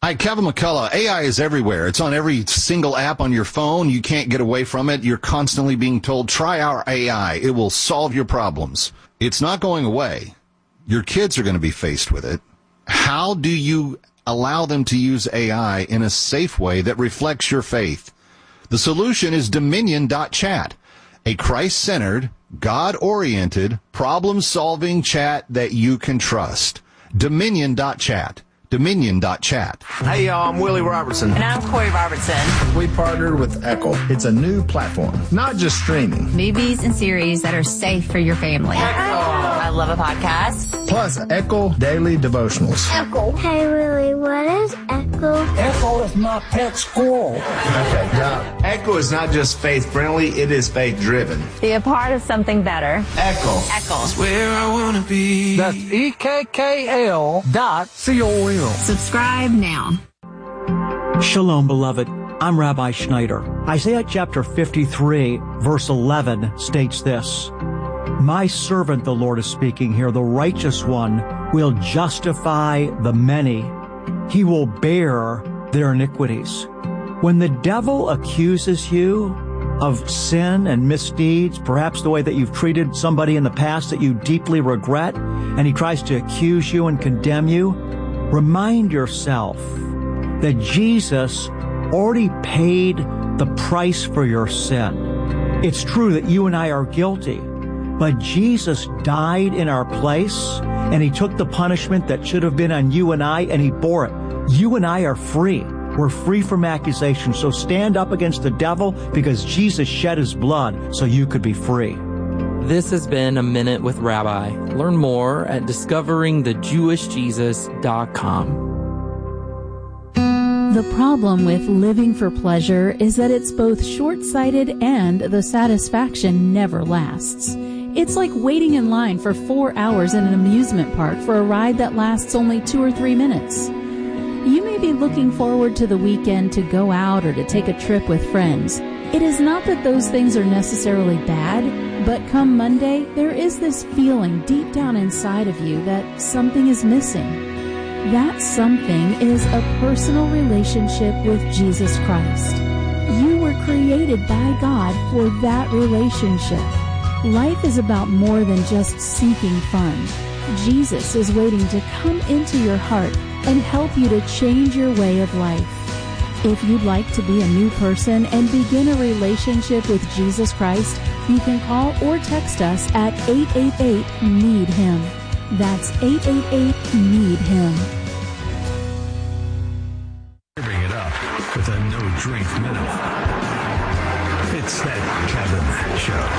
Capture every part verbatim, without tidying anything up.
Hi, Kevin McCullough. A I is everywhere. It's on every single app on your phone. You can't get away from it. You're constantly being told, try our A I. It will solve your problems. It's not going away. Your kids are going to be faced with it. How do you allow them to use A I in a safe way that reflects your faith? The solution is Dominion dot chat, a Christ-centered, God-oriented, problem-solving chat that you can trust. Dominion dot chat. Dominion dot chat. Hey, y'all, I'm Willie Robertson. And I'm Corey Robertson. We partnered with Echo. It's a new platform, not just streaming. Movies and series that are safe for your family. Echo. I love a podcast. Plus, Echo Daily Devotionals. Echo. Hey, Willie, what is Echo? Echo is my pet squirrel. Okay, yeah. Echo is not just faith-friendly, it is faith-driven. Be a part of something better. Echo. Echo. It's where I want to be. That's E K K L dot C O M. Subscribe now. Shalom, beloved. I'm Rabbi Schneider. Isaiah chapter fifty-three, verse eleven states this: My servant, the Lord is speaking here, the righteous one, will justify the many. He will bear their iniquities. When the devil accuses you of sin and misdeeds, perhaps the way that you've treated somebody in the past that you deeply regret, and he tries to accuse you and condemn you, remind yourself that Jesus already paid the price for your sin. It's true that you and I are guilty, but Jesus died in our place, and he took the punishment that should have been on you and I, and he bore it. You and I are free. We're free from accusation. So stand up against the devil, because Jesus shed his blood so you could be free. This has been A Minute with Rabbi. Learn more at discovering the jewish jesus dot com. The problem with living for pleasure is that it's both short-sighted and the satisfaction never lasts. It's like waiting in line for four hours in an amusement park for a ride that lasts only two or three minutes. You may be looking forward to the weekend to go out or to take a trip with friends. It is not that those things are necessarily bad, but come Monday, there is this feeling deep down inside of you that something is missing. That something is a personal relationship with Jesus Christ. You were created by God for that relationship. Life is about more than just seeking fun. Jesus is waiting to come into your heart and help you to change your way of life. If you'd like to be a new person and begin a relationship with Jesus Christ, you can call or text us at eight eight eight, need him. That's eight eight eight, need him. Bring it up with a no-drink minute. It's that Kevin Show.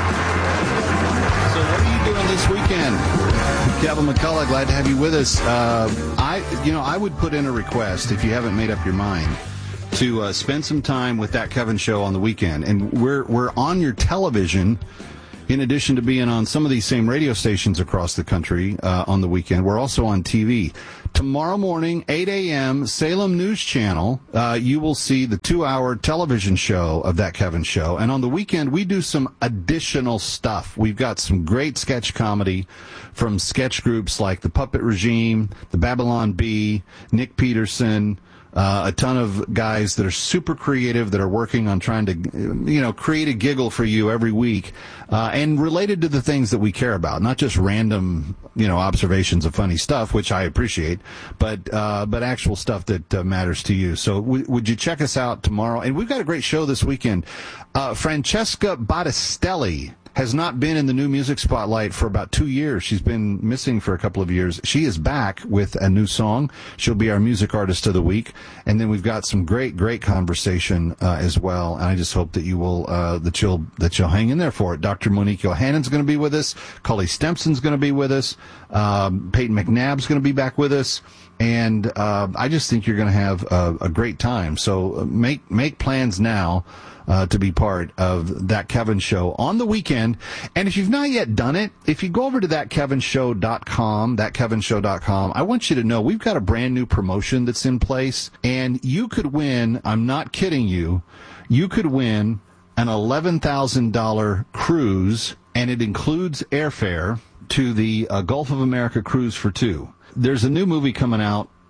So what are you doing this weekend? Kevin McCullough, glad to have you with us. Uh, I, you know, I would put in a request, if you haven't made up your mind, to uh, spend some time with That Kevin Show on the weekend. And we're we're on your television, in addition to being on some of these same radio stations across the country uh, on the weekend. We're also on T V. Tomorrow morning, eight a.m., Salem News Channel, uh, you will see the two-hour television show of That Kevin Show. And on the weekend, we do some additional stuff. We've got some great sketch comedy from sketch groups like The Puppet Regime, The Babylon Bee, Nick Peterson, Uh, a ton of guys that are super creative, that are working on trying to, you know, create a giggle for you every week, uh, and related to the things that we care about, not just random, you know, observations of funny stuff, which I appreciate, but uh, but actual stuff that uh, matters to you. So w- would you check us out tomorrow? And we've got a great show this weekend. Uh, Francesca Battistelli has not been in the new music spotlight for about two years. She's been missing for a couple of years. She is back with a new song. She'll be our music artist of the week. And then we've got some great, great conversation uh, as well. And I just hope that you will, uh, that you'll, that you'll hang in there for it. Doctor Monique Johannen's going to be with us. Cully Stempson's going to be with us. Um, Peyton McNabb's going to be back with us. And uh, I just think you're going to have a, a great time. So make make plans now Uh, to be part of That Kevin Show on the weekend. And if you've not yet done it, if you go over to that kevin show dot com, that kevin show dot com, I want you to know we've got a brand new promotion that's in place, and you could win, I'm not kidding you, you could win an eleven thousand dollars cruise, and it includes airfare to the uh, Gulf of America Cruise for Two. There's a new movie coming out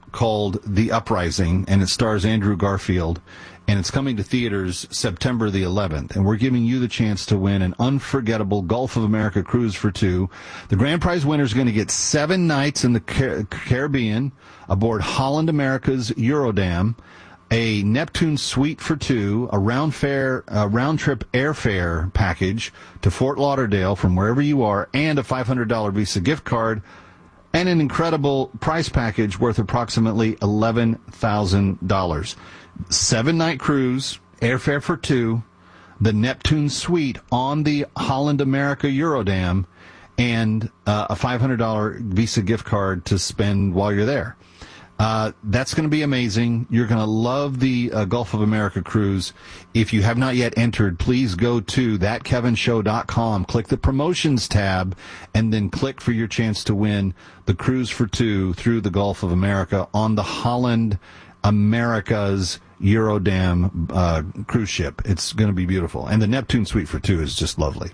called The Uprising, and it stars Andrew Garfield, and it's coming to theaters September the eleventh, and we're giving you the chance to win an unforgettable Gulf of America cruise for two. The grand prize winner is going to get seven nights in the Car- Caribbean aboard Holland America's Eurodam, a Neptune suite for two, a round fare, uh, round trip airfare package to Fort Lauderdale from wherever you are, and a five hundred dollars Visa gift card, and an incredible prize package worth approximately eleven thousand dollars. Seven-night cruise, airfare for two, the Neptune suite on the Holland America Eurodam, and uh, a five hundred dollars Visa gift card to spend while you're there. Uh, that's going to be amazing. You're going to love the uh, Gulf of America cruise. If you have not yet entered, please go to that kevin show dot com, click the promotions tab, and then click for your chance to win the cruise for two through the Gulf of America on the Holland America's Eurodam uh, cruise ship. It's going to be beautiful. And the Neptune suite for two is just lovely.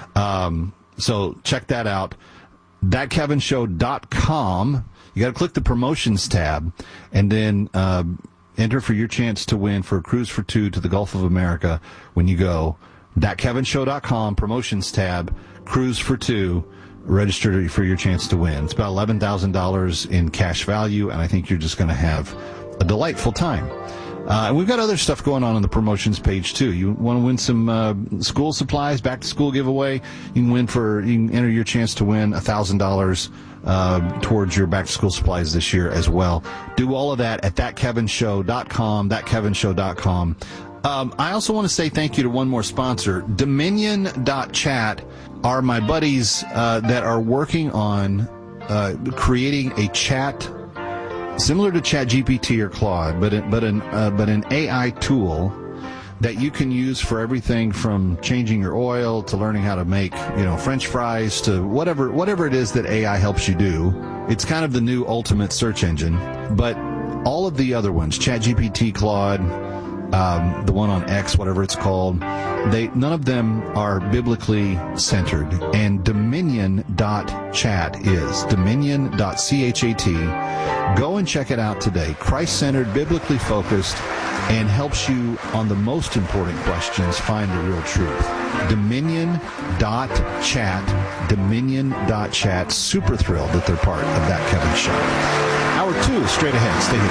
Um, so check that out. that kevin show dot com. You got to click the promotions tab and then uh, enter for your chance to win for a cruise for two to the Gulf of America when you go. that kevin show dot com, promotions tab, cruise for two, register for your chance to win. It's about eleven thousand dollars in cash value, and I think you're just going to have a delightful time. Uh, and we've got other stuff going on on the promotions page too. You want to win some uh, school supplies, back to school giveaway? You can win for you can enter your chance to win a thousand dollars uh, towards your back to school supplies this year as well. Do all of that at that kevin show dot com. that kevin show dot com. Um, I also want to say thank you to one more sponsor. Dominion dot chat are my buddies uh, that are working on uh, creating a chat similar to ChatGPT or Claude, but it, but an uh, but an A I tool that you can use for everything from changing your oil to learning how to make, you know, French fries to whatever whatever it is that A I helps you do. It's kind of the new ultimate search engine. But all of the other ones, ChatGPT, Claude, um, the one on X, whatever it's called, they none of them are biblically centered. And Dominion dot chat is Dominion dot chat. Go and check it out today. Christ-centered, biblically focused, and helps you on the most important questions find the real truth. Dominion dot chat. Dominion dot chat. Super thrilled that they're part of That Kevin Show. Hour two is straight ahead. Stay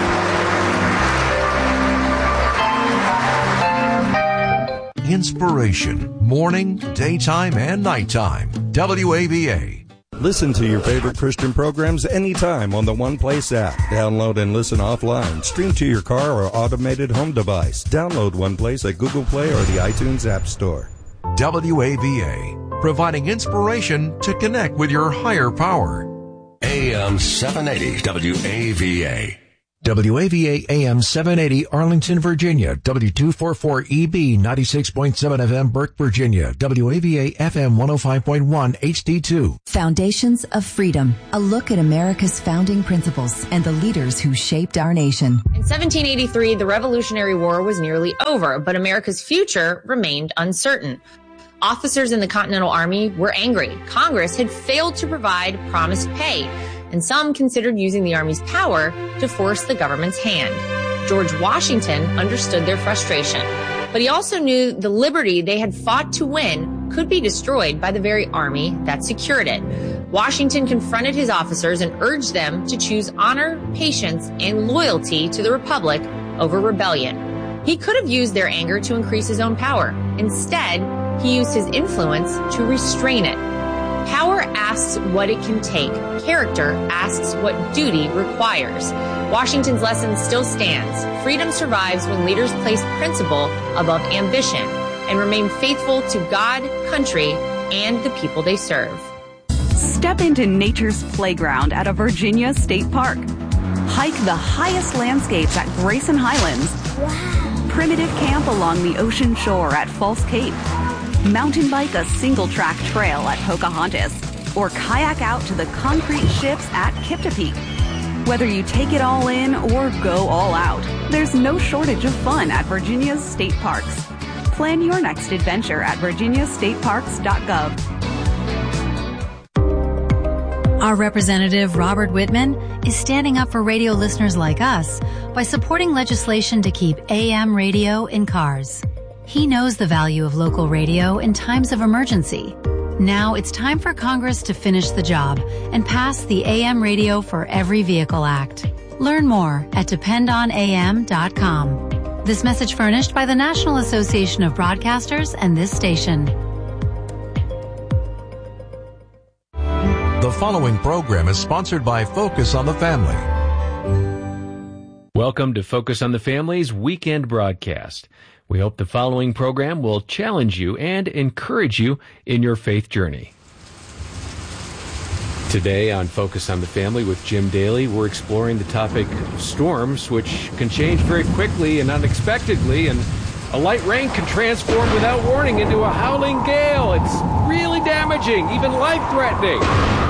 here. Inspiration. Morning, daytime, and nighttime. W A V A. Listen to your favorite Christian programs anytime on the One Place app. Download and listen offline. Stream to your car or automated home device. Download One Place at Google Play or the iTunes App Store. W A V A, providing inspiration to connect with your higher power. A M seven eighty W A V A. W A V A A M seven eighty Arlington, Virginia. W two forty-four E B ninety-six point seven F M Burke, Virginia. W A V A F M one oh five point one H D two. Foundations of Freedom. A look at America's founding principles and the leaders who shaped our nation. In seventeen eighty-three, the Revolutionary War was nearly over, but America's future remained uncertain. Officers in the Continental Army were angry. Congress had failed to provide promised pay, and some considered using the Army's power to force the government's hand. George Washington understood their frustration, but he also knew the liberty they had fought to win could be destroyed by the very Army that secured it. Washington confronted his officers and urged them to choose honor, patience, and loyalty to the Republic over rebellion. He could have used their anger to increase his own power. Instead, he used his influence to restrain it. Power asks what it can take. Character asks what duty requires. Washington's lesson still stands. Freedom survives when leaders place principle above ambition and remain faithful to God, country, and the people they serve. Step into nature's playground at a Virginia state park. Hike the highest landscapes at Grayson Highlands. Wow. Primitive camp along the ocean shore at False Cape. Mountain bike a single-track trail at Pocahontas, or kayak out to the concrete ships at Kipta Peak. Whether you take it all in or go all out, there's no shortage of fun at Virginia's state parks. Plan your next adventure at virginia state parks dot gov. Our representative, Robert Whitman, is standing up for radio listeners like us by supporting legislation to keep A M radio in cars. He knows the value of local radio in times of emergency. Now it's time for Congress to finish the job and pass the A M Radio for Every Vehicle Act. Learn more at depend on A M dot com. This message furnished by the National Association of Broadcasters and this station. The following program is sponsored by Focus on the Family. Welcome to Focus on the Family's weekend broadcast. We hope the following program will challenge you and encourage you in your faith journey. Today on Focus on the Family with Jim Daly, we're exploring the topic of storms, which can change very quickly and unexpectedly, and a light rain can transform without warning into a howling gale. It's really damaging, even life-threatening.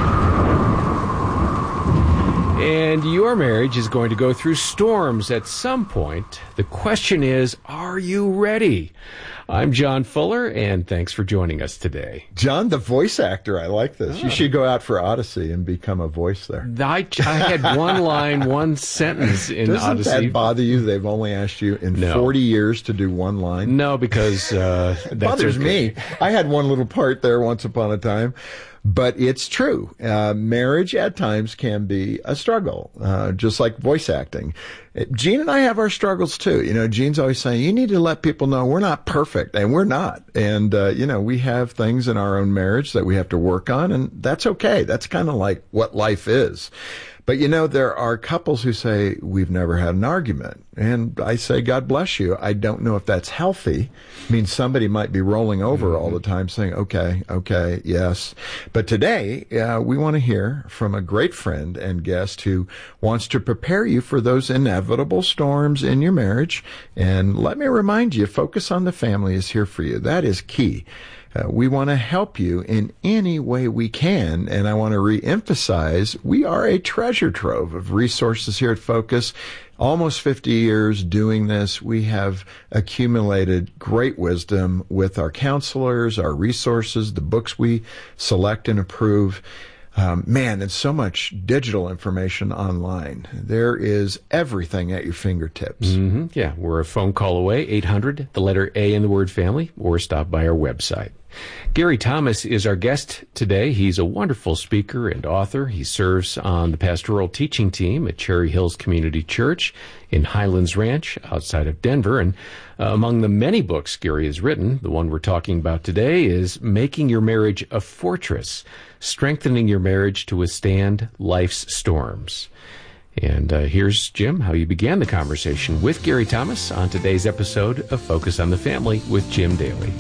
And your marriage is going to go through storms at some point. The question is, are you ready? I'm John Fuller, and thanks for joining us today. John, the voice actor, I like this. Oh. You should go out for Odyssey and become a voice there. I, I had one line, one sentence in Doesn't Odyssey. Doesn't that bother you? They've only asked you in no. forty years to do one line? No, because uh, it that's bothers okay. me. I had one little part there once upon a time. But it's true. Uh, marriage at times can be a struggle, uh, just like voice acting. Gene and I have our struggles too. You know, Gene's always saying, you need to let people know we're not perfect, and we're not. And, uh, you know, we have things in our own marriage that we have to work on, and that's okay. That's kind of like what life is. But, you know, there are couples who say, we've never had an argument. And I say, God bless you. I don't know if that's healthy. I mean, somebody might be rolling over mm-hmm. all the time saying, okay, okay, yes. But today, uh, we want to hear from a great friend and guest who wants to prepare you for those inevitable storms in your marriage. And let me remind you, Focus on the Family is here for you. That is key. Uh, we want to help you in any way we can, and I want to re-emphasize we are a treasure trove of resources here at Focus. Almost fifty years doing this, we have accumulated great wisdom with our counselors, our resources, the books we select and approve. Um, man, and so much digital information online. There is everything at your fingertips. Mm-hmm. Yeah, we're a phone call away, eight hundred, the letter A in the word family, or stop by our website. Gary Thomas is our guest today. He's a wonderful speaker and author. He serves on the pastoral teaching team at Cherry Hills Community Church in Highlands Ranch outside of Denver. And uh, among the many books Gary has written, the one we're talking about today is Making Your Marriage a Fortress, Strengthening Your Marriage to Withstand Life's Storms. And uh, here's, Jim, how you began the conversation with Gary Thomas on today's episode of Focus on the Family with Jim Daly.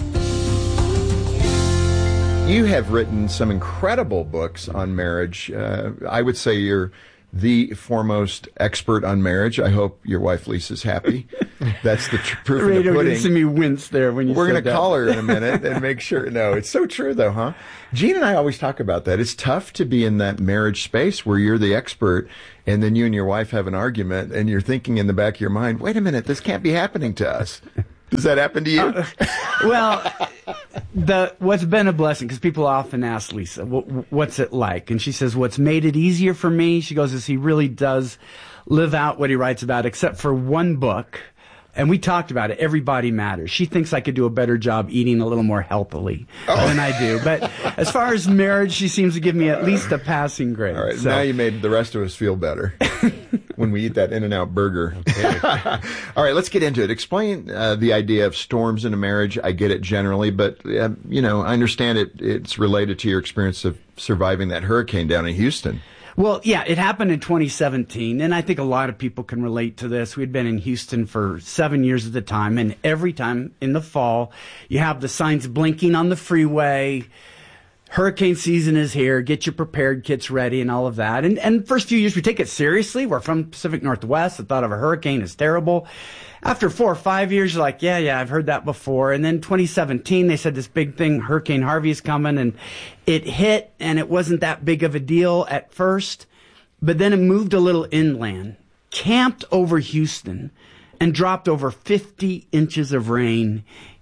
You have written some incredible books on marriage. Uh, I would say you're the foremost expert on marriage. I hope your wife Lisa's happy. That's the tr- proof Ray, in the pudding. See me wince there when you We're going to call her in a minute and make sure. No, it's so true, though, huh? Gene and I always talk about that. It's tough to be in that marriage space where you're the expert, and then you and your wife have an argument, and you're thinking in the back of your mind, wait a minute, this can't be happening to us. Does that happen to you? Uh, well, the what's been a blessing, because people often ask Lisa, what, what's it like? And she says, what's made it easier for me, she goes, is he really does live out what he writes about, except for one book. And we talked about it. Everybody Matters. She thinks I could do a better job eating a little more healthily oh. than I do. But as far as marriage, she seems to give me at least a passing grade. All right. So. Now you made the rest of us feel better when we eat that In-N-Out burger. Okay. All right. Let's get into it. Explain uh, the idea of storms in a marriage. I get it generally, but, uh, you know, I understand it. It's related to your experience of surviving that hurricane down in Houston. Well, yeah, it happened in twenty seventeen, and I think a lot of people can relate to this. We'd been in Houston for seven years at the time, and every time in the fall, you have the signs blinking on the freeway. Hurricane season is here. Get your prepared kits ready and all of that. And and first few years, we take it seriously. We're from Pacific Northwest. The thought of a hurricane is terrible. After four or five years, you're like, yeah, yeah, I've heard that before. And then twenty seventeen, they said this big thing, Hurricane Harvey is coming, and it hit, and it wasn't that big of a deal at first. But then it moved a little inland, camped over Houston, and dropped over fifty inches of rain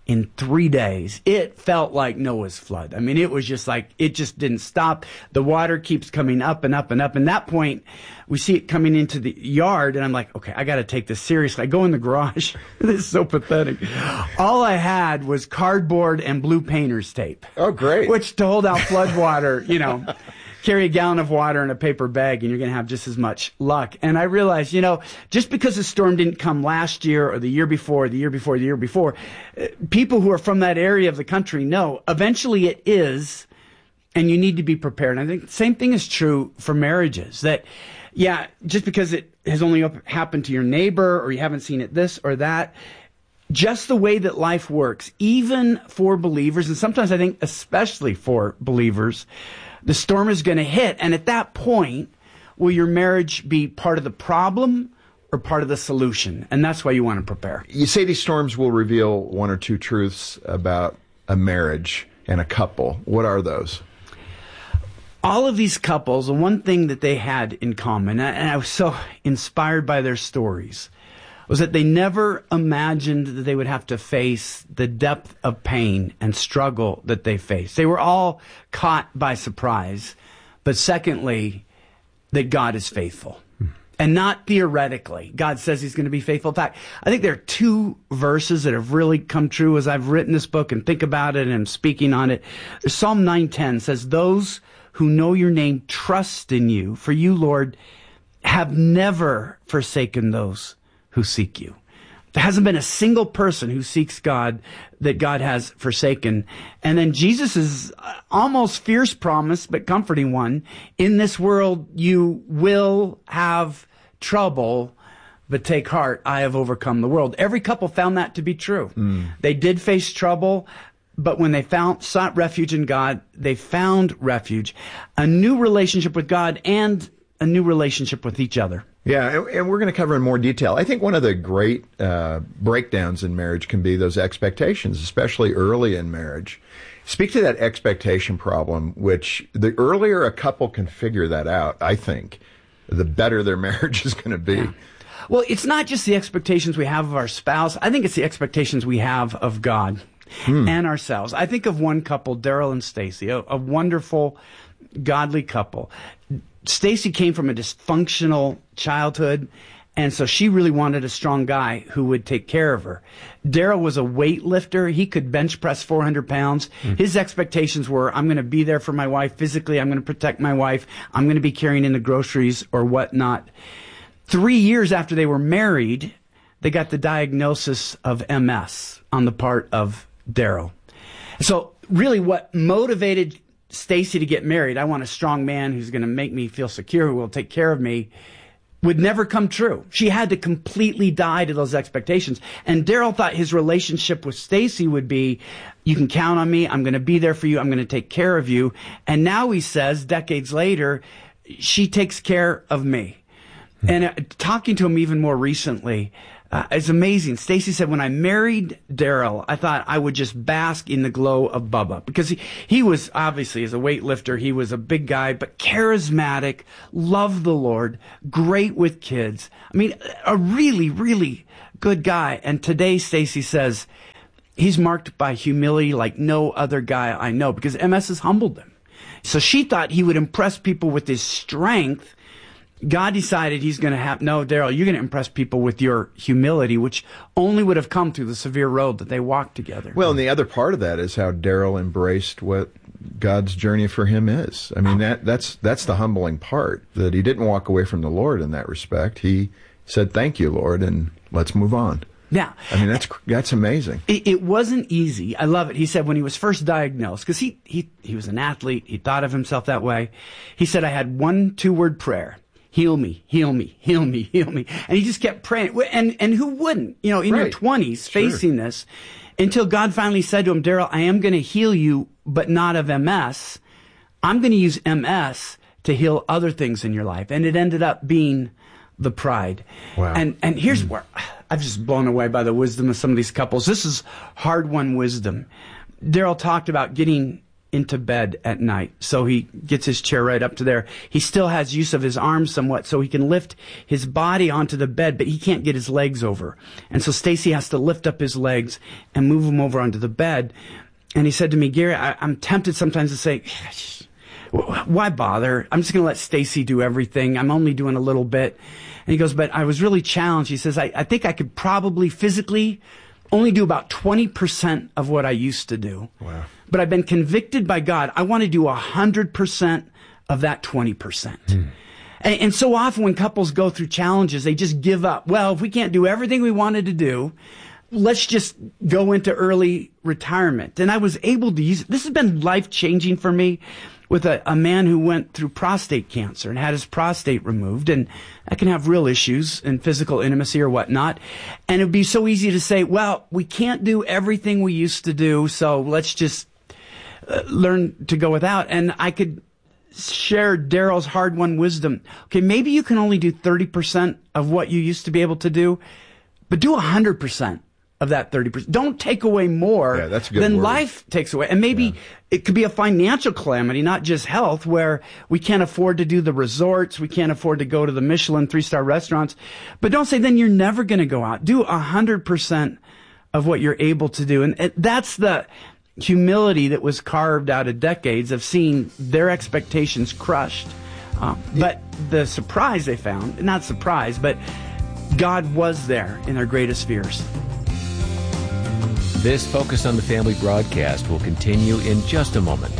in three days. It felt like Noah's flood. I mean, it was just like, it just didn't stop. The water keeps coming up and up and up. And at that point, we see it coming into the yard, and I'm like, okay, I got to take this seriously. I go in the garage. This is so pathetic. All I had was cardboard and blue painter's tape. Oh, great. Which to hold out flood water, you know. Carry a gallon of water in a paper bag and you're going to have just as much luck. And I realized, you know, just because the storm didn't come last year or the year before, the year before, the year before, uh, people who are from that area of the country know eventually it is, and you need to be prepared. And I think the same thing is true for marriages, that, yeah, just because it has only up, happened to your neighbor or you haven't seen it this or that, just the way that life works, even for believers, and sometimes I think especially for believers, the storm is going to hit, and at that point, will your marriage be part of the problem or part of the solution? And that's why you want to prepare. You say these storms will reveal one or two truths about a marriage and a couple. What are those? All of these couples, the one thing that they had in common, and I was so inspired by their stories, was that they never imagined that they would have to face the depth of pain and struggle that they faced. They were all caught by surprise. But secondly, that God is faithful. And not theoretically. God says he's going to be faithful. In fact, I think there are two verses that have really come true as I've written this book and think about it and I'm speaking on it. Psalm nine ten says, "Those who know your name trust in you, for you, Lord, have never forsaken those who seek you." There hasn't been a single person who seeks God that God has forsaken. And then Jesus' almost fierce promise, but comforting one, in this world you will have trouble, but take heart, I have overcome the world. Every couple found that to be true. Mm. They did face trouble, but when they found sought refuge in God, they found refuge, a new relationship with God and a new relationship with each other. Yeah, and we're going to cover in more detail. I think one of the great uh, breakdowns in marriage can be those expectations, especially early in marriage. Speak to that expectation problem, which the earlier a couple can figure that out, I think, the better their marriage is going to be. Yeah. Well, it's not just the expectations we have of our spouse. I think it's the expectations we have of God hmm. and ourselves. I think of one couple, Daryl and Stacy, a, a wonderful, godly couple. Stacy came from a dysfunctional childhood, and so she really wanted a strong guy who would take care of her. Daryl was a weightlifter. He could bench press four hundred pounds. Mm. His expectations were, I'm going to be there for my wife physically. I'm going to protect my wife. I'm going to be carrying in the groceries or whatnot. Three years after they were married, they got the diagnosis of M S on the part of Daryl. So really what motivated Stacy to get married, I want a strong man who's going to make me feel secure, who will take care of me, would never come true. She had to completely die to those expectations. And Daryl thought his relationship with Stacy would be, you can count on me, I'm going to be there for you, I'm going to take care of you. And now he says, decades later, she takes care of me. Hmm. And uh, talking to him even more recently, Uh, it's amazing. Stacy said, when I married Daryl, I thought I would just bask in the glow of Bubba. Because he, he was, obviously, as a weightlifter, he was a big guy, but charismatic, loved the Lord, great with kids. I mean, a really, really good guy. And today, Stacy says, he's marked by humility like no other guy I know, because M S has humbled him. So she thought he would impress people with his strength. God decided he's going to have, no, Daryl, you're going to impress people with your humility, which only would have come through the severe road that they walked together. Well, and the other part of that is how Daryl embraced what God's journey for him is. I mean, that that's that's the humbling part, that he didn't walk away from the Lord in that respect. He said, thank you, Lord, and let's move on. Yeah. I mean, that's that's amazing. It, it wasn't easy. I love it. He said when he was first diagnosed, because he, he, he was an athlete, he thought of himself that way. He said, I had one two-word prayer. Heal me, heal me, heal me, heal me. And he just kept praying. And and who wouldn't, you know, in right. your twenties, facing sure. this, until God finally said to him, Daryl, I am going to heal you, but not of M S. I'm going to use M S to heal other things in your life. And it ended up being the pride. Wow. And and here's mm. where I've just blown away by the wisdom of some of these couples. This is hard-won wisdom. Daryl talked about getting into bed at night. So he gets his chair right up to there. He still has use of his arms somewhat, so he can lift his body onto the bed, but he can't get his legs over. And so Stacy has to lift up his legs and move him over onto the bed. And he said to me, Gary, I, I'm tempted sometimes to say, why bother? I'm just going to let Stacy do everything. I'm only doing a little bit. And he goes, but I was really challenged. He says, I, I think I could probably physically only do about twenty percent of what I used to do. Wow. But I've been convicted by God. I want to do one hundred percent of that twenty percent. Hmm. And, and so often when couples go through challenges, they just give up. Well, if we can't do everything we wanted to do, let's just go into early retirement. And I was able to use it. This has been life-changing for me with a, a man who went through prostate cancer and had his prostate removed. And that can have real issues in physical intimacy or whatnot. And it would be so easy to say, well, we can't do everything we used to do, so let's just uh, learn to go without. And I could share Daryl's hard-won wisdom. Okay, maybe you can only do thirty percent of what you used to be able to do, but do one hundred percent. Of that thirty percent. Don't take away more yeah, that's a good than word. Life takes away. And maybe yeah. it could be a financial calamity, not just health, where we can't afford to do the resorts, we can't afford to go to the Michelin three-star restaurants. But don't say then you're never going to go out. Do one hundred percent of what you're able to do. And it, that's the humility that was carved out of decades of seeing their expectations crushed. Uh, but the surprise they found, not surprise, but God was there in their greatest fears. This Focus on the Family broadcast will continue in just a moment.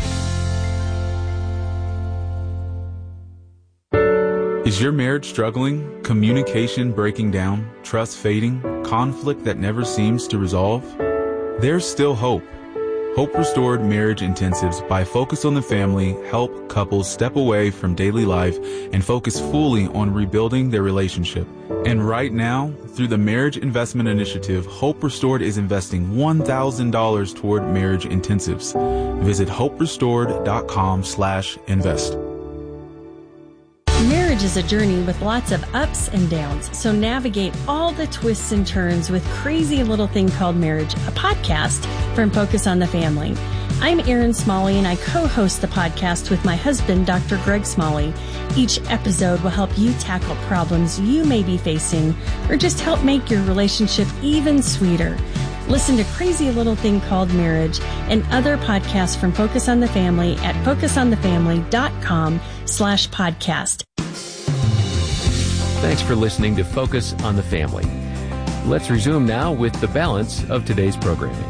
Is your marriage struggling? Communication breaking down? Trust fading? Conflict that never seems to resolve? There's still hope. Hope Restored Marriage Intensives by Focus on the Family help couples step away from daily life and focus fully on rebuilding their relationship. And right now, through the Marriage Investment Initiative, Hope Restored is investing one thousand dollars toward marriage intensives. Visit hope restored dot com slash invest. Marriage is a journey with lots of ups and downs, so navigate all the twists and turns with Crazy Little Thing Called Marriage, a podcast from Focus on the Family. I'm Erin Smalley, and I co-host the podcast with my husband, Doctor Greg Smalley. Each episode will help you tackle problems you may be facing or just help make your relationship even sweeter. Listen to Crazy Little Thing Called Marriage and other podcasts from Focus on the Family at focus on the family dot com slash podcast. Thanks for listening to Focus on the Family. Let's resume now with the balance of today's programming.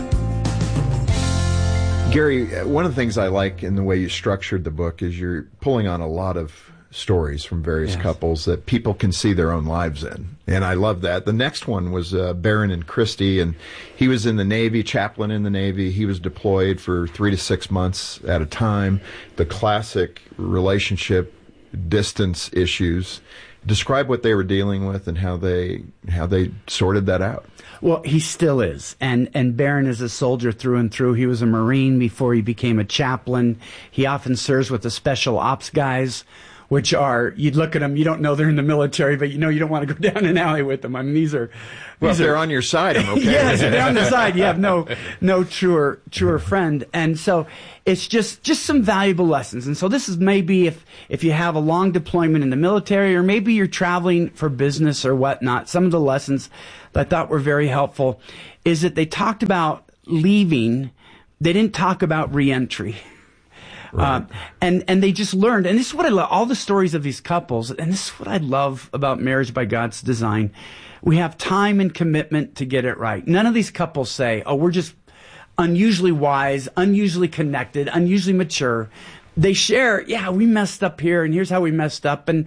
Gary, one of the things I like in the way you structured the book is you're pulling on a lot of stories from various yes. couples that people can see their own lives in. And I love that. The next one was uh, Barron and Christy, and he was in the Navy, chaplain in the Navy. He was deployed for three to six months at a time. The classic relationship distance issues. Describe what they were dealing with and how they how they sorted that out. Well, he still is. And and Barron is a soldier through and through. He was a Marine before he became a chaplain. He often serves with the special ops guys, which are, you'd look at them, you don't know they're in the military, but you know you don't want to go down an alley with them. I mean, these are... Well, these if they're are, on your side, I'm okay. Yes, if they're on the side, you have no no truer truer friend. And so it's just, just some valuable lessons. And so this is maybe if, if you have a long deployment in the military, or maybe you're traveling for business or whatnot, some of the lessons that I thought were very helpful is that they talked about leaving. They didn't talk about reentry. Right. Uh, and, and they just learned, and this is what I love, all the stories of these couples, and this is what I love about marriage by God's design. We have time and commitment to get it right. None of these couples say, oh, we're just unusually wise, unusually connected, unusually mature. They share, yeah, we messed up here, and here's how we messed up. And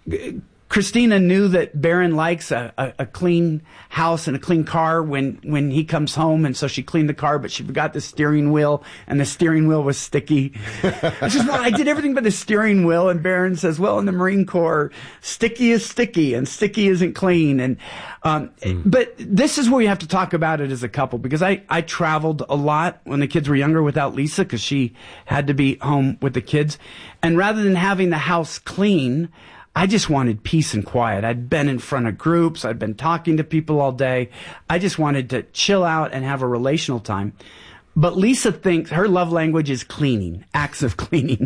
Christina knew that Barron likes a, a, a clean house and a clean car when, when he comes home, and so she cleaned the car, but she forgot the steering wheel, and the steering wheel was sticky. It's just, well, I did everything but the steering wheel, and Barron says, well, in the Marine Corps, sticky is sticky, and sticky isn't clean. And um, mm. But this is where you have to talk about it as a couple, because I, I traveled a lot when the kids were younger without Lisa, because she had to be home with the kids. And rather than having the house clean, I just wanted peace and quiet. I'd been in front of groups. I'd been talking to people all day. I just wanted to chill out and have a relational time. But Lisa thinks her love language is cleaning, acts of cleaning.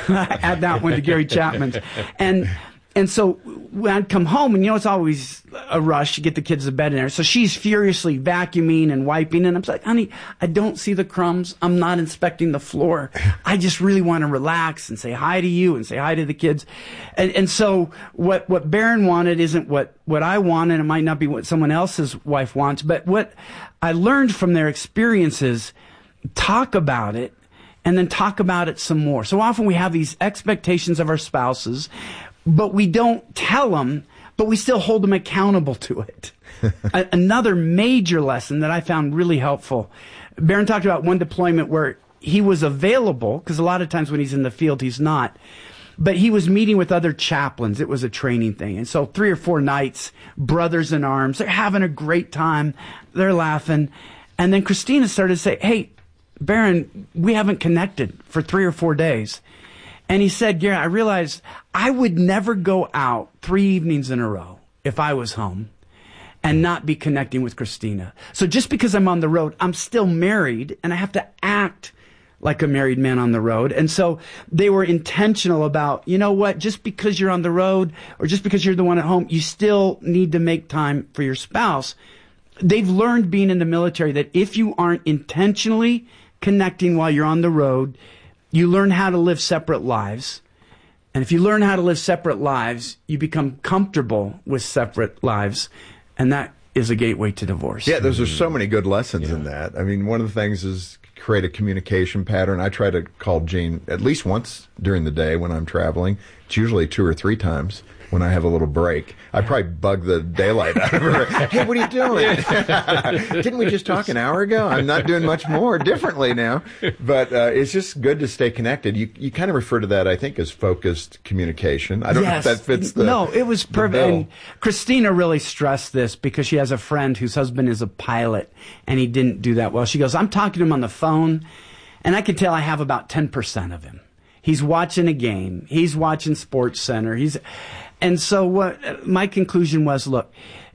Add that one to Gary Chapman's. And and so when I'd come home, and you know, it's always a rush to get the kids to bed in there. So she's furiously vacuuming and wiping. And I'm like, honey, I don't see the crumbs. I'm not inspecting the floor. I just really want to relax and say hi to you and say hi to the kids. And, and so what, what Barron wanted isn't what, what I want, and it might not be what someone else's wife wants. But what I learned from their experiences, talk about it and then talk about it some more. So often we have these expectations of our spouses, but we don't tell them, but we still hold them accountable to it. A- another major lesson that I found really helpful. Barron talked about one deployment where he was available, because a lot of times when he's in the field, he's not. But he was meeting with other chaplains. It was a training thing. And so three or four nights, brothers in arms, they're having a great time. They're laughing. And then Christina started to say, hey, Barron, we haven't connected for three or four days. And he said, Gary, I realized I would never go out three evenings in a row if I was home and not be connecting with Christina. So just because I'm on the road, I'm still married, and I have to act like a married man on the road. And so they were intentional about, you know what, just because you're on the road or just because you're the one at home, you still need to make time for your spouse. They've learned being in the military that if you aren't intentionally connecting while you're on the road, you learn how to live separate lives. And if you learn how to live separate lives, you become comfortable with separate lives. And that is a gateway to divorce. Yeah, those are so many good lessons yeah. in that. I mean, one of the things is create a communication pattern. I try to call Jean at least once during the day when I'm traveling. It's usually two or three times when I have a little break. I probably bug the daylight out of her. Hey, what are you doing? Didn't we just talk an hour ago? I'm not doing much more differently now. But uh, it's just good to stay connected. You you kind of refer to that, I think, as focused communication. I don't yes. know if that fits the No, it was perfect. And Christina really stressed this because she has a friend whose husband is a pilot, and he didn't do that well. She goes, I'm talking to him on the phone, and I can tell I have about ten percent of him. He's watching a game. He's watching Sports Center. He's... And so what my conclusion was, look,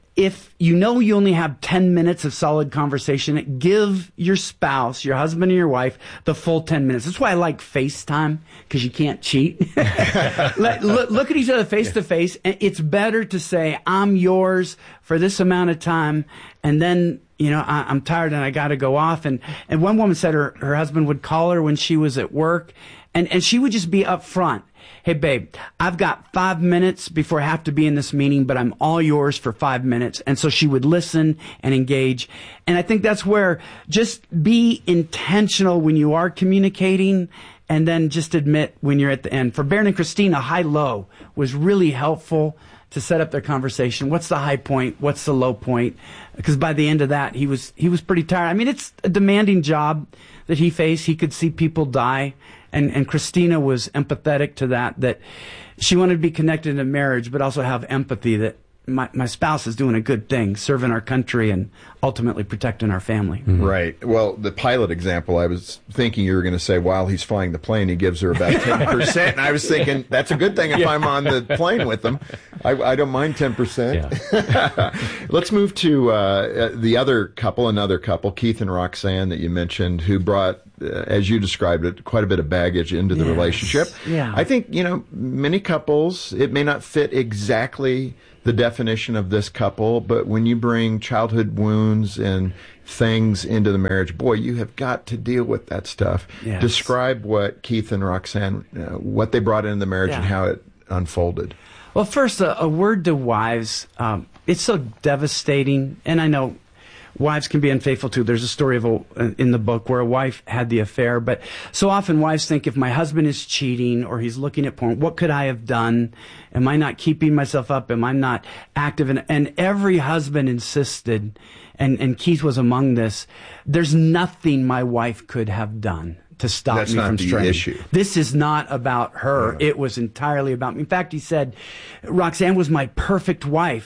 if you know you only have ten minutes of solid conversation, give your spouse, your husband or your wife, the full ten minutes. That's why I like FaceTime, because you can't cheat. look, look at each other face to face. And it's better to say, I'm yours for this amount of time, and then, you know, I, I'm tired and I got to go off. And, and one woman said her, her husband would call her when she was at work, and, and she would just be upfront. Hey, babe, I've got five minutes before I have to be in this meeting, but I'm all yours for five minutes. And so she would listen and engage. And I think that's where just be intentional when you are communicating, and then just admit when you're at the end. For Barron and Christina, high-low was really helpful to set up their conversation. What's the high point? What's the low point? Because by the end of that, he was he was pretty tired. I mean, it's a demanding job that he faced. He could see people die. And, and Christina was empathetic to that, that she wanted to be connected in a marriage, but also have empathy that my, my spouse is doing a good thing, serving our country and ultimately protecting our family. Mm-hmm. Right. Well, the pilot example, I was thinking you were going to say while he's flying the plane, he gives her about ten percent. And I was thinking, that's a good thing if yeah. I'm on the plane with them. I, I don't mind ten percent. Yeah. Let's move to uh, the other couple, another couple, Keith and Roxanne that you mentioned, who brought, uh, as you described it, quite a bit of baggage into the yes. relationship. Yeah. I think, you know, many couples, it may not fit exactly the definition of this couple, but when you bring childhood wounds and things into the marriage, boy, you have got to deal with that stuff. Yes. Describe what Keith and Roxanne, uh, what they brought into the marriage yeah. and how it unfolded. Well, first, a, a word to wives. Um, it's so devastating, and I know wives can be unfaithful too. There's a story of a, in the book where a wife had the affair, but so often wives think, if my husband is cheating or he's looking at porn, what could I have done? Am I not keeping myself up? Am I not active? And, and every husband insisted, and, and Keith was among this, there's nothing my wife could have done to stop That's me not from the straying. Issue. This is not about her. Yeah. It was entirely about me. In fact, he said, Roxanne was my perfect wife.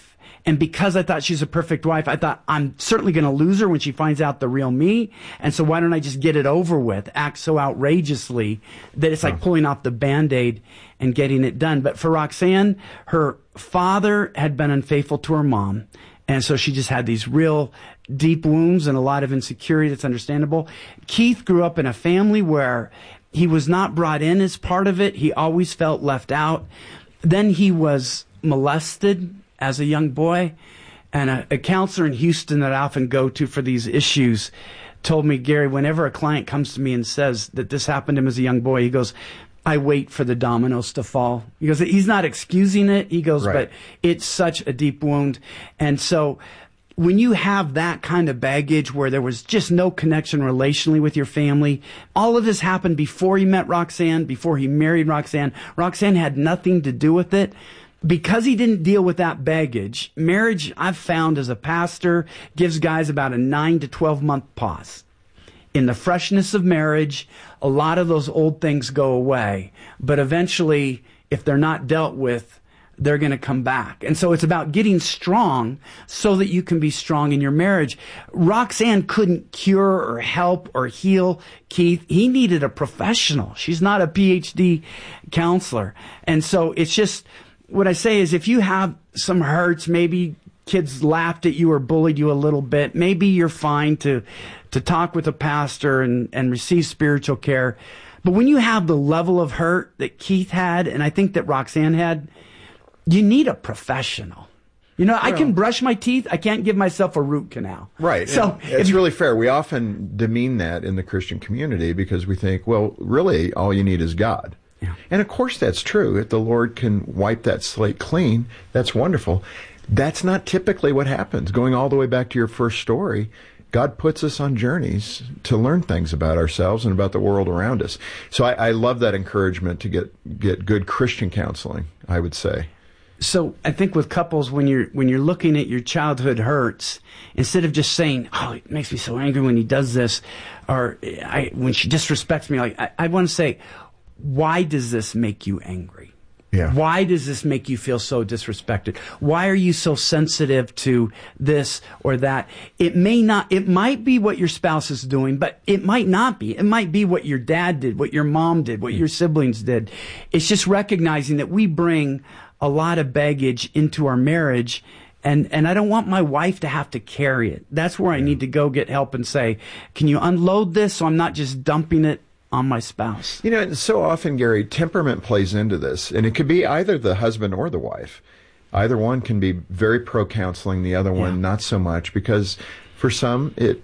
And because I thought she's a perfect wife, I thought I'm certainly going to lose her when she finds out the real me. And so why don't I just get it over with, act so outrageously that it's like pulling off the Band-Aid and getting it done. But for Roxanne, her father had been unfaithful to her mom. And so she just had these real deep wounds and a lot of insecurity. That's understandable. Keith grew up in a family where he was not brought in as part of it. He always felt left out. Then he was molested as a young boy, and a, a counselor in Houston that I often go to for these issues told me, Gary, whenever a client comes to me and says that this happened to him as a young boy, he goes, I wait for the dominoes to fall. He goes, he's not excusing it. He goes, right. But it's such a deep wound. And so when you have that kind of baggage where there was just no connection relationally with your family, all of this happened before he met Roxanne, before he married Roxanne. Roxanne had nothing to do with it. Because he didn't deal with that baggage, marriage, I've found as a pastor, gives guys about a nine to twelve month pause. In the freshness of marriage, a lot of those old things go away. But eventually, if they're not dealt with, they're going to come back. And so it's about getting strong so that you can be strong in your marriage. Roxanne couldn't cure or help or heal Keith. He needed a professional. She's not a P H D counselor. And so it's just, what I say is if you have some hurts, maybe kids laughed at you or bullied you a little bit, maybe you're fine to to talk with a pastor and, and receive spiritual care. But when you have the level of hurt that Keith had, and I think that Roxanne had, you need a professional. You know, well, I can brush my teeth. I can't give myself a root canal. Right. So it's really fair. We often demean that in the Christian community because we think, well, really, all you need is God. Yeah. And of course that's true. If the Lord can wipe that slate clean, that's wonderful. That's not typically what happens. Going all the way back to your first story, God puts us on journeys to learn things about ourselves and about the world around us. So I, I love that encouragement to get get good Christian counseling, I would say. So I think with couples, when you're when you're looking at your childhood hurts, instead of just saying, "Oh, it makes me so angry when he does this," or I, when she disrespects me, like I, I want to say, why does this make you angry? Yeah. Why does this make you feel so disrespected? Why are you so sensitive to this or that? It may not, it might be what your spouse is doing, but it might not be. It might be what your dad did, what your mom did, what your siblings did. It's just recognizing that we bring a lot of baggage into our marriage. And, and I don't want my wife to have to carry it. That's where I need to go get help and say, can you unload this so I'm not just dumping it on my spouse? You know, and so often, Gary, temperament plays into this, and it could be either the husband or the wife. Either one can be very pro-counseling, the other one yeah. not so much, because for some it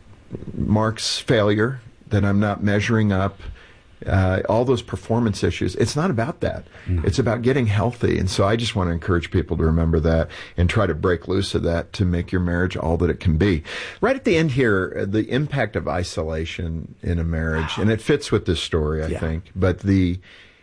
marks failure, that I'm not measuring up, uh, all those performance issues. It's not about that. No. It's about getting healthy, and so I just want to encourage people to remember that and try to break loose of that to make your marriage all that it can be. Right at the end here, the impact of isolation in a marriage, and it fits with this story, I yeah. think, but the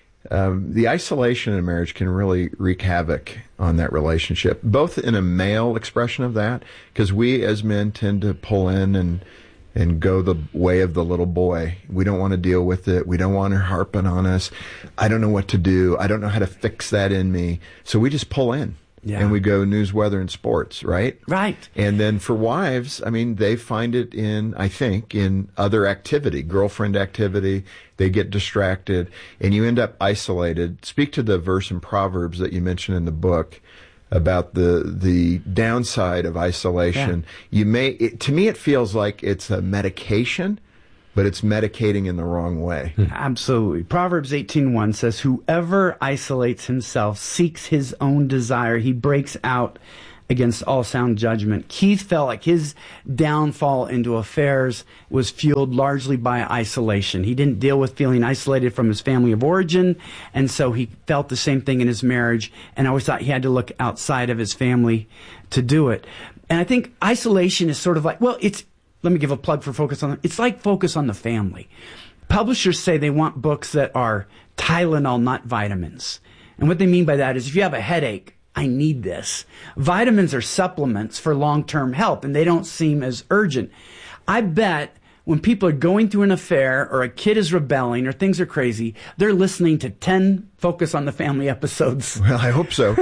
um, the isolation in a marriage can really wreak havoc on that relationship, both in a male expression of that, because we as men tend to pull in and and go the way of the little boy. We don't want to deal with it. We don't want her harping on us. I don't know what to do. I don't know how to fix that in me. So we just pull in. Yeah. And we go news, weather, and sports, right? Right. And then for wives, I mean, they find it in, I think, in other activity, girlfriend activity. They get distracted, and you end up isolated. Speak to the verse in Proverbs that you mentioned in the book about the the downside of isolation. Yeah. You may, it, to me, it feels like it's a medication, but it's medicating in the wrong way. Absolutely. Proverbs eighteen one says, "Whoever isolates himself seeks his own desire. He breaks out against all sound judgment." Keith felt like his downfall into affairs was fueled largely by isolation. He didn't deal with feeling isolated from his family of origin, and so he felt the same thing in his marriage, and I always thought he had to look outside of his family to do it. And I think isolation is sort of like, well, it's, let me give a plug for Focus on, it's like Focus on the Family. Publishers say they want books that are Tylenol, not vitamins. And what they mean by that is if you have a headache, I need this. Vitamins are supplements for long-term health, and they don't seem as urgent. I bet when people are going through an affair or a kid is rebelling or things are crazy, they're listening to ten Focus on the Family episodes. Well, I hope so.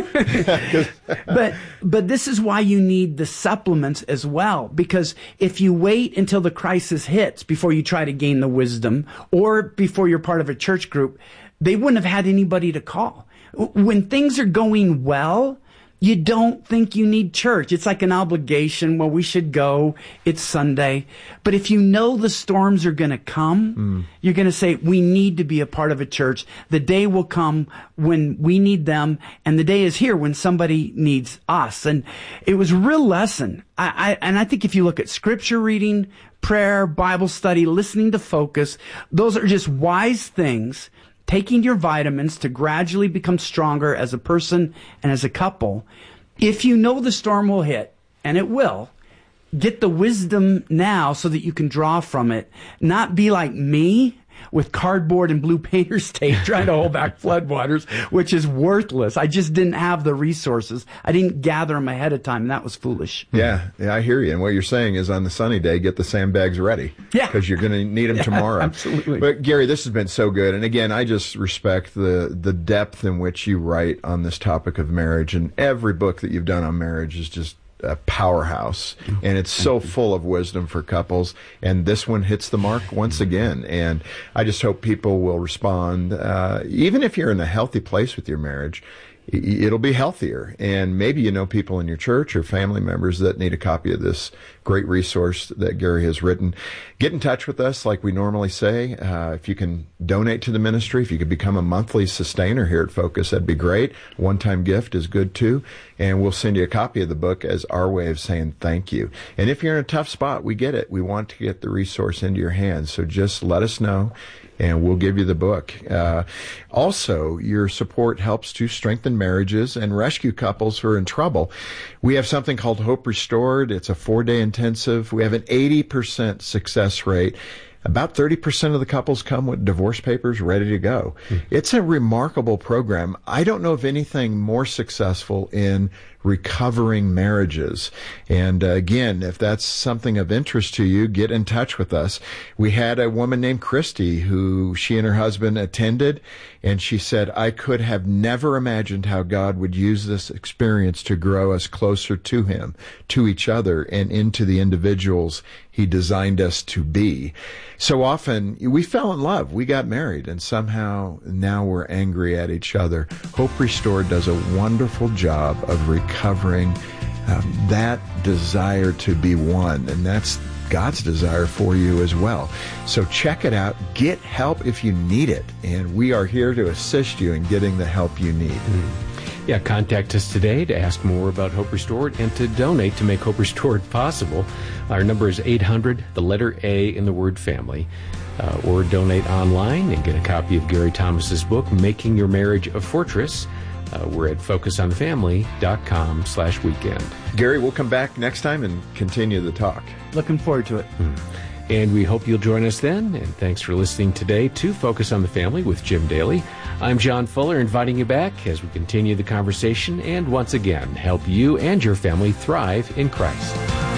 but but this is why you need the supplements as well, because if you wait until the crisis hits before you try to gain the wisdom or before you're part of a church group, they wouldn't have had anybody to call. When things are going well, you don't think you need church. It's like an obligation. Well, we should go. It's Sunday. But if you know the storms are going to come, mm. you're going to say, we need to be a part of a church. The day will come when we need them, and the day is here when somebody needs us. And it was a real lesson. I, I, and I think if you look at scripture reading, prayer, Bible study, listening to Focus, those are just wise things. Taking your vitamins to gradually become stronger as a person and as a couple. If you know the storm will hit, and it will, get the wisdom now so that you can draw from it. Not be like me with cardboard and blue painter's tape trying to hold back floodwaters, which is worthless. I just didn't have the resources. I didn't gather them ahead of time, and that was foolish. Yeah, yeah, I hear you. And what you're saying is on the sunny day, get the sandbags ready. Yeah. Because you're going to need them yeah, tomorrow. Absolutely. But Gary, this has been so good. And again, I just respect the, the depth in which you write on this topic of marriage. And every book that you've done on marriage is just a powerhouse, and it's so full of wisdom for couples, and this one hits the mark once again. And I just hope people will respond, uh, even if you're in a healthy place with your marriage, it'll be healthier. And maybe you know people in your church or family members that need a copy of this great resource that Gary has written. Get in touch with us like we normally say. Uh, if you can donate to the ministry, if you could become a monthly sustainer here at Focus, that'd be great. One-time gift is good too. And we'll send you a copy of the book as our way of saying thank you. And if you're in a tough spot, we get it. We want to get the resource into your hands. So just let us know, and we'll give you the book. Uh, also, your support helps to strengthen marriages and rescue couples who are in trouble. We have something called Hope Restored. It's a four-day intensive. We have an eighty percent success rate. About thirty percent of the couples come with divorce papers ready to go. Mm. It's a remarkable program. I don't know of anything more successful in recovering marriages. And uh, again, if that's something of interest to you, get in touch with us. We had a woman named Christy who she and her husband attended, and she said, I could have never imagined how God would use this experience to grow us closer to Him, to each other, and into the individuals He designed us to be. So often, we fell in love, we got married, and somehow now we're angry at each other. Hope Restored does a wonderful job of recovering um, that desire to be one, and that's God's desire for you as well. So check it out. Get help if you need it, and we are here to assist you in getting the help you need. Mm-hmm. Yeah, contact us today to ask more about Hope Restored and to donate to make Hope Restored possible. Our number is eight hundred, the letter A in the word family. Uh, or donate online and get a copy of Gary Thomas's book, Making Your Marriage a Fortress. Uh, we're at focus on the family dot com slash weekend. Gary, we'll come back next time and continue the talk. Looking forward to it. Mm. And we hope you'll join us then. And thanks for listening today to Focus on the Family with Jim Daly. I'm John Fuller, inviting you back as we continue the conversation and once again help you and your family thrive in Christ.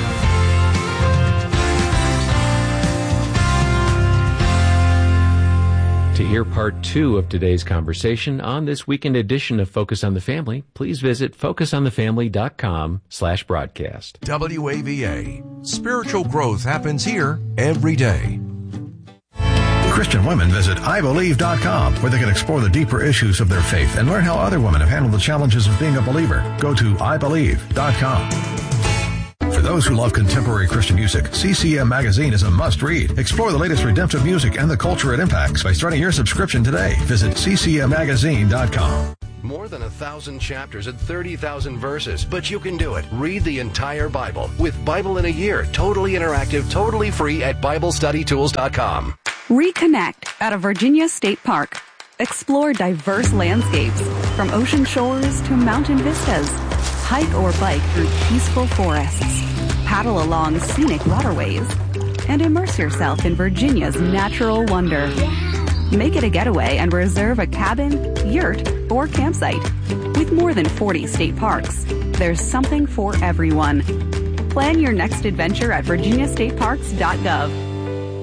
To hear part two of today's conversation on this weekend edition of Focus on the Family, please visit focus on the family dot com slash broadcast. W A V A. Spiritual growth happens here every day. Christian women visit I believe dot com, where they can explore the deeper issues of their faith and learn how other women have handled the challenges of being a believer. Go to I believe dot com. For those who love contemporary Christian music, C C M Magazine is a must-read. Explore the latest redemptive music and the culture it impacts by starting your subscription today. Visit C C M magazine dot com. More than a thousand chapters and thirty thousand verses, but you can do it. Read the entire Bible with Bible in a Year, totally interactive, totally free at Bible Study Tools dot com. Reconnect at a Virginia State Park. Explore diverse landscapes, from ocean shores to mountain vistas. Hike or bike through peaceful forests. Paddle along scenic waterways. And immerse yourself in Virginia's natural wonder. Make it a getaway and reserve a cabin, yurt, or campsite. With more than forty state parks, there's something for everyone. Plan your next adventure at virginia state parks dot gov.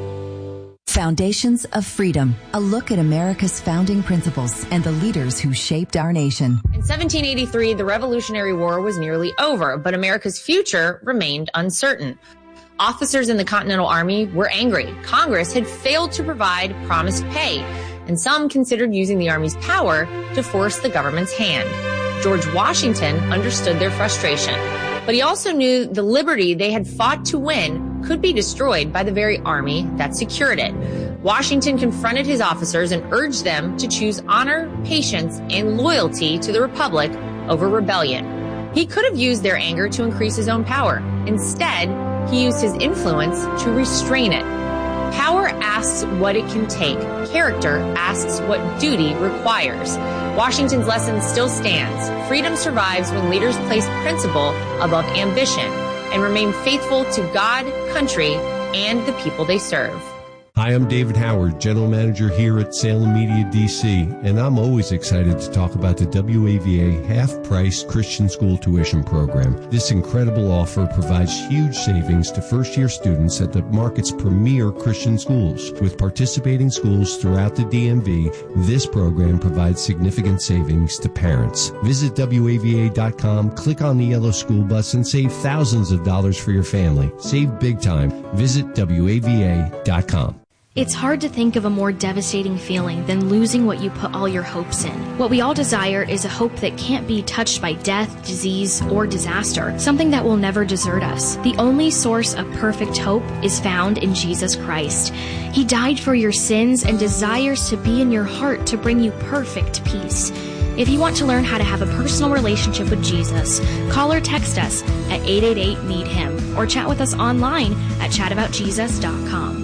Foundations of Freedom, a look at America's founding principles and the leaders who shaped our nation. In seventeen eighty-three, the Revolutionary War was nearly over, but America's future remained uncertain. Officers in the Continental Army were angry. Congress had failed to provide promised pay, and some considered using the Army's power to force the government's hand. George Washington understood their frustration, but he also knew the liberty they had fought to win could be destroyed by the very army that secured it. Washington confronted his officers and urged them to choose honor, patience, and loyalty to the Republic over rebellion. He could have used their anger to increase his own power. Instead, he used his influence to restrain it. Power asks what it can take. Character asks what duty requires. Washington's lesson still stands. Freedom survives when leaders place principle above ambition and remain faithful to God, country, and the people they serve. Hi, I'm David Howard, General Manager here at Salem Media D C, and I'm always excited to talk about the W A V A half-price Christian school tuition program. This incredible offer provides huge savings to first-year students at the market's premier Christian schools. With participating schools throughout the D M V, this program provides significant savings to parents. Visit W A V A dot com, click on the yellow school bus, and save thousands of dollars for your family. Save big time. Visit W A V A dot com. It's hard to think of a more devastating feeling than losing what you put all your hopes in. What we all desire is a hope that can't be touched by death, disease, or disaster, something that will never desert us. The only source of perfect hope is found in Jesus Christ. He died for your sins and desires to be in your heart to bring you perfect peace. If you want to learn how to have a personal relationship with Jesus, call or text us at eight eight eight, need him or chat with us online at chat about jesus dot com.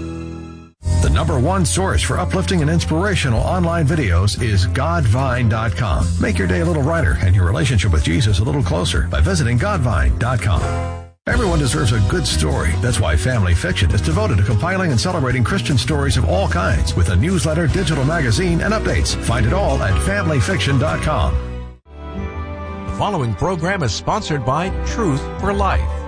The number one source for uplifting and inspirational online videos is godvine dot com. Make your day a little brighter and your relationship with Jesus a little closer by visiting godvine dot com. Everyone deserves a good story. That's why Family Fiction is devoted to compiling and celebrating Christian stories of all kinds with a newsletter, digital magazine, and updates. Find it all at family fiction dot com. The following program is sponsored by Truth for Life.